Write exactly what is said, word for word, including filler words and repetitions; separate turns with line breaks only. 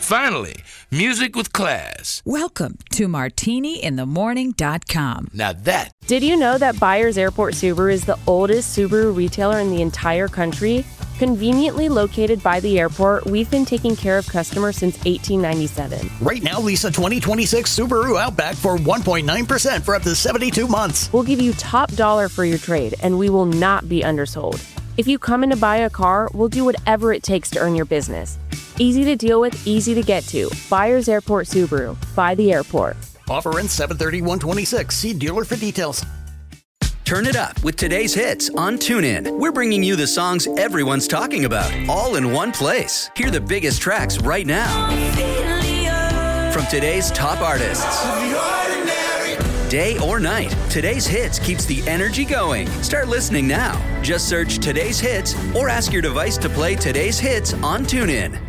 finally, music with class.
Welcome to martini in the morning dot com.
Now that.
Did you know that Byers Airport Subaru is the oldest Subaru retailer in the entire country? Conveniently located by the airport, we've been taking care of customers since eighteen ninety-seven.
Right now, lease a twenty twenty-six Subaru Outback for one point nine percent for up to seventy-two months.
We'll give you top dollar for your trade, and we will not be undersold. If you come in to buy a car, we'll do whatever it takes to earn your business. Easy to deal with, easy to get to. Byers Airport Subaru. By the airport.
Offer ends seven thirty-one twenty-six. See dealer for details.
Turn it up with today's hits on TuneIn. We're bringing you the songs everyone's talking about, all in one place. Hear the biggest tracks right now from today's top artists. Day or night, today's hits keeps the energy going. Start listening now. Just search today's hits or ask your device to play today's hits on TuneIn.